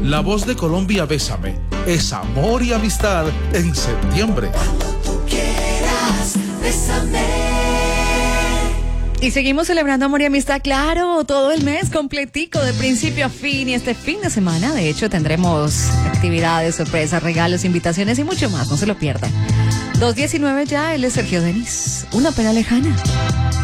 La voz de Colombia, Bésame, es amor y amistad en septiembre. Quieras, bésame. Y seguimos celebrando amor y amistad, claro, todo el mes completico, de principio a fin. Y este fin de semana, de hecho, tendremos actividades, sorpresas, regalos, invitaciones y mucho más. No se lo pierdan. 2:19 ya, él es Sergio Denis. Una pena lejana.